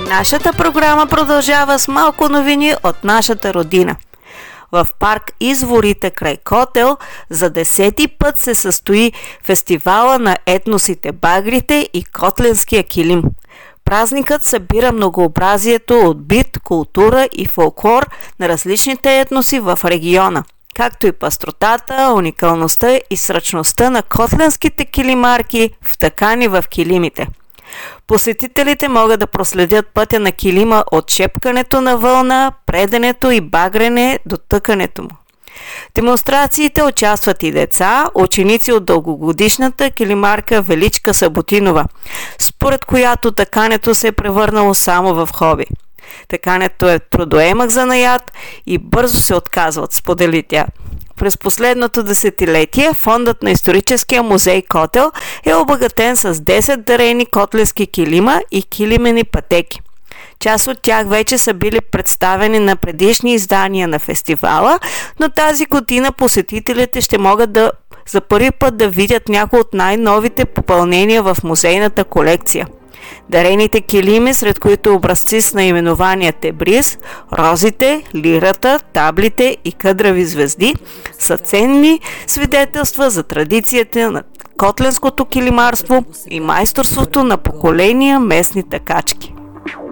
Нашата програма продължава с малко новини от нашата родина. В парк Изворите край Котел за 10-ти път се състои фестивала на етносите Багрите и Котленския килим. Празникът събира многообразието от бит, култура и фолклор на различните етноси в региона, както и пестротата, уникалността и сръчността на котленските килимарки, втъкани в килимите. Посетителите могат да проследят пътя на килима от шепкането на вълна, преденето и багрене до тъкането му. Демонстрациите участват и деца, ученици от дългогодишната килимарка Величка Саботинова, според която тъкането се е превърнало само в хоби. Тъкането е трудоемък занаят и бързо се отказват, сподели тя. През последното десетилетие фондът на историческия музей Котел е обогатен с 10 дарени котленски килима и килимени пътеки. Част от тях вече са били представени на предишни издания на фестивала, но тази година посетителите ще могат за първи път да видят някои от най-новите попълнения в музейната колекция. Дарените килими, сред които образци с наименования Тебриз, розите, лирата, таблите и къдрави звезди, са ценни свидетелства за традицията на котленското килимарство и майсторството на поколения местни тъкачки.